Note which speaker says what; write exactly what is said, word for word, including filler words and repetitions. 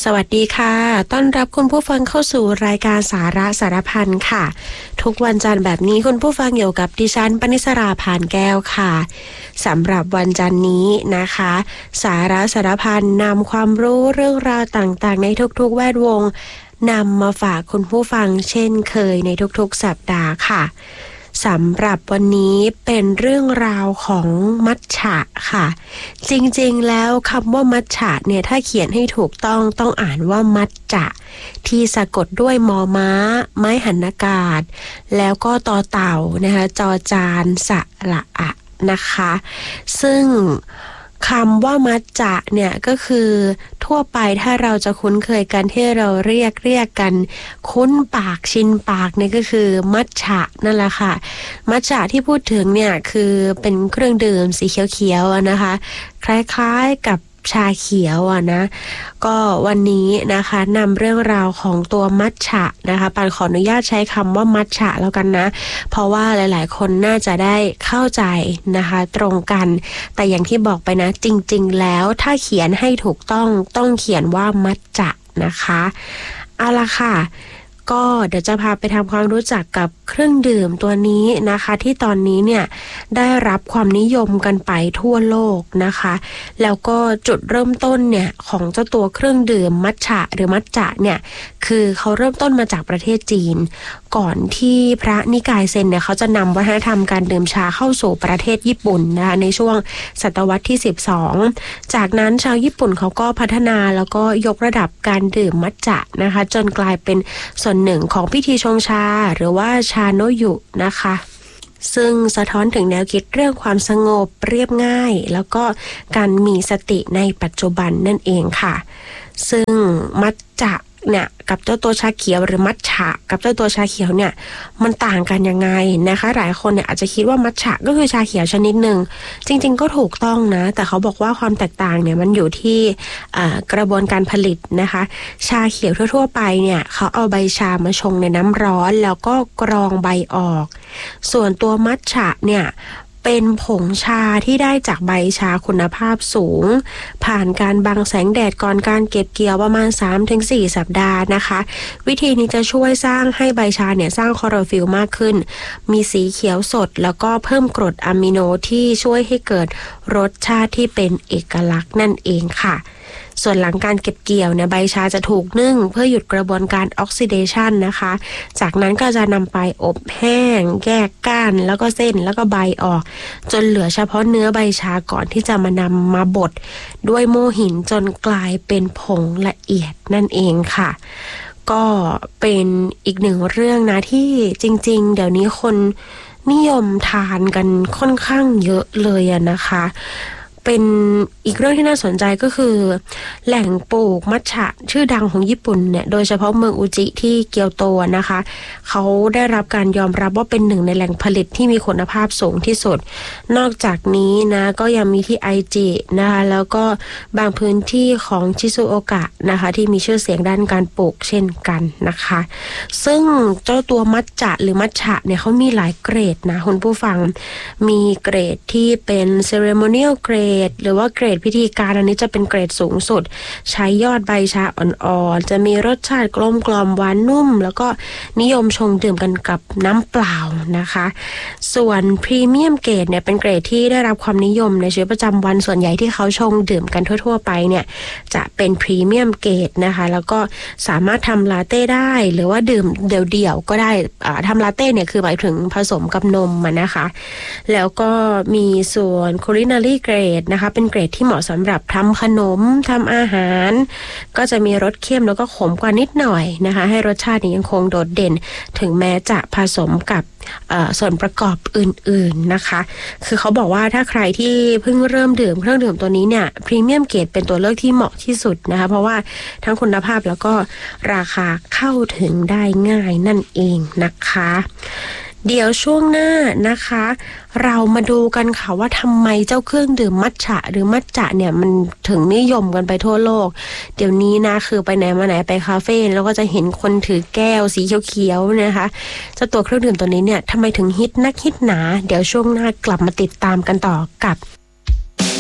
Speaker 1: สวัสดีค่ะต้อนรับคุณผู้ฟังเข้าสู่รายการสาระสารพันค่ะทุกวันจันทร์แบบนี้คุณผู้ฟังอยู่กับดิฉันปณิสราพานแก้วค่ะสำหรับวันจันทร์นี้นะคะสาระสารพันนำความรู้เรื่องราวต่างๆในทุกๆแวดวงนำมาฝากคุณผู้ฟังเช่นเคยในทุกๆสัปดาห์ค่ะสำหรับวันนี้เป็นเรื่องราวของมัทฉะค่ะจริงๆแล้วคำว่ามัทฉะเนี่ยถ้าเขียนให้ถูกต้องต้องอ่านว่ามัทจะที่สะกดด้วยมอม้าไม้หันอากาศแล้วก็ตอเต่านะคะจอจานสระอะนะคะซึ่งคำว่ามัทจะเนี่ยก็คือทั่วไปถ้าเราจะคุ้นเคยกันที่เราเรียกเรียกกันคุ้นปากชินปากเนี่ยก็คือมัทฉะนั่นแหละค่ะมัทฉะที่พูดถึงเนี่ยคือเป็นเครื่องดื่มสีเขียวๆนะคะคล้ายๆกับชาเขียวอ่ะนะก็วันนี้นะคะนำเรื่องราวของตัวมัทฉะนะคะปานขออนุญาตใช้คำว่ามัทฉะแล้วกันนะเพราะว่าหลายๆคนน่าจะได้เข้าใจนะคะตรงกันแต่อย่างที่บอกไปนะจริงๆแล้วถ้าเขียนให้ถูกต้องต้องเขียนว่ามัทฉะนะคะเอาล่ะค่ะก็เดี๋ยวจะพาไปทำความรู้จักกับเครื่องดื่มตัวนี้นะคะที่ตอนนี้เนี่ยได้รับความนิยมกันไปทั่วโลกนะคะแล้วก็จุดเริ่มต้นเนี่ยของเจ้าตัวเครื่องดื่มมัทฉะหรือมัทจะเนี่ยคือเขาเริ่มต้นมาจากประเทศจีนก่อนที่พระนิกายเซนเนี่ยเขาจะนำวัฒนธรรมการดื่มชาเข้าสู่ประเทศญี่ปุ่นนะคะในช่วงศตวรรษที่สิบสองจากนั้นชาวญี่ปุ่นเขาก็พัฒนาแล้วก็ยกระดับการดื่มมัทจะนะคะจนกลายเป็นส่วนหนึ่งของพิธีชงชาหรือว่าชาโนยุนะคะซึ่งสะท้อนถึงแนวคิดเรื่องความสงบเรียบง่ายแล้วก็การมีสติในปัจจุบันนั่นเองค่ะซึ่งมัทจะเนี่ยกับเจ้าตัวชาเขียวหรือมัทฉะกับเจ้าตัวชาเขียวเนี่ยมันต่างกันยังไงนะคะหลายคนเนี่ยอาจจะคิดว่ามัทฉะก็คือชาเขียวชนิดหนึ่งจริงๆก็ถูกต้องนะแต่เขาบอกว่าความแตกต่างเนี่ยมันอยู่ที่กระบวนการผลิตนะคะชาเขียวทั่วๆไปเนี่ยเขาเอาใบชามาชงในน้ำร้อนแล้วก็กรองใบออกส่วนตัวมัทฉะเนี่ยเป็นผงชาที่ได้จากใบชาคุณภาพสูงผ่านการบังแสงแดดก่อนการเก็บเกี่ยวประมาณ สามถึงสี่ สัปดาห์นะคะวิธีนี้จะช่วยสร้างให้ใบชาเนี่ยสร้างคลอโรฟิลล์มากขึ้นมีสีเขียวสดแล้วก็เพิ่มกรดอะมิโนที่ช่วยให้เกิดรสชาติที่เป็นเอกลักษณ์นั่นเองค่ะส่วนหลังการเก็บเกี่ยวเนี่ยใบชาจะถูกนึ่งเพื่อหยุดกระบวนการออกซิเดชันนะคะจากนั้นก็จะนำไปอบแห้งแยกก้านแล้วก็เส้นแล้วก็ใบออกจนเหลือเฉพาะเนื้อใบชาก่อนที่จะมานำมาบดด้วยโม่หินจนกลายเป็นผงละเอียดนั่นเองค่ะก็เป็นอีกหนึ่งเรื่องนะที่จริงๆเดี๋ยวนี้คนนิยมทานกันค่อนข้างเยอะเลยอะนะคะเป็นอีกเรื่องที่น่าสนใจก็คือแหล่งปลูกมัทฉะชื่อดังของญี่ปุ่นเนี่ยโดยเฉพาะเมืองอุจิที่เกียวโตนะคะเขาได้รับการยอมรับว่าเป็นหนึ่งในแหล่งผลิตที่มีคุณภาพสูงที่สุดนอกจากนี้นะก็ยังมีที่ไอจินะคะแล้วก็บางพื้นที่ของชิซุโอกะนะคะที่มีชื่อเสียงด้านการปลูกเช่นกันนะคะซึ่งเจ้าตัวมัทจะหรือมัทฉะเนี่ยเขามีหลายเกรดนะคุณผู้ฟังมีเกรดที่เป็น ceremonial gradeหรือว่าเกรดพิธีการอันนี้จะเป็นเกรดสูงสุดใช้ยอดใบชาอ่อนๆจะมีรสชาติกลมกล่อมหวานนุ่มแล้วก็นิยมชงดื่มกันกับน้ำเปล่านะคะส่วนพรีเมียมเกรดเนี่ยเป็นเกรดที่ได้รับความนิยมในชีวิตประจำวันส่วนใหญ่ที่เขาชงดื่มกันทั่วๆไปเนี่ยจะเป็นพรีเมียมเกรดนะคะแล้วก็สามารถทำลาเต้ได้หรือว่าดื่มเดี่ยวๆก็ได้ทำลาเต้เนี่ยคือหมายถึงผสมกับนมมานะคะแล้วก็มีส่วน culinary gradeนะคะเป็นเกรดที่เหมาะสำหรับทำขนมทำอาหารก็จะมีรสเข้มแล้วก็ขมกว่านิดหน่อยนะคะให้รสชาตินี้ยังคงโดดเด่นถึงแม้จะผสมกับส่วนประกอบอื่นๆนะคะคือเขาบอกว่าถ้าใครที่เพิ่งเริ่มดื่มเครื่องดื่มตัวนี้เนี่ยพรีเมียมเกรดเป็นตัวเลือกที่เหมาะที่สุดนะคะเพราะว่าทั้งคุณภาพแล้วก็ราคาเข้าถึงได้ง่ายนั่นเองนะคะเดี๋ยวช่วงหน้านะคะเรามาดูกันค่ะว่าทำไมเจ้าเครื่องดื่มมัทฉะหรือมัทจะเนี่ยมันถึงนิยมกันไปทั่วโลกเดี๋ยวนี้นะคือไปไหนมาไหนไปคาเฟ่แล้วก็จะเห็นคนถือแก้วสีเขียวๆนะคะเจ้าตัวเครื่องดื่มตัวนี้เนี่ยทำไมถึงฮิตนักฮิตหนาเดี๋ยวช่วงหน้ากลับมาติดตามกันต่อกับ